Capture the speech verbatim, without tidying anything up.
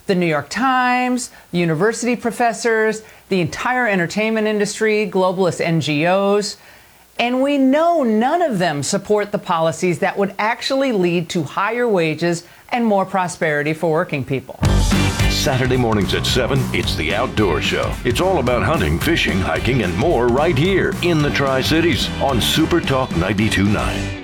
the New York Times, university professors, the entire entertainment industry, globalist N G Os. And we know none of them support the policies that would actually lead to higher wages and more prosperity for working people. Saturday mornings at seven, it's The Outdoor Show. It's all about hunting, fishing, hiking, and more right here in the Tri-Cities on Super Talk ninety-two point nine.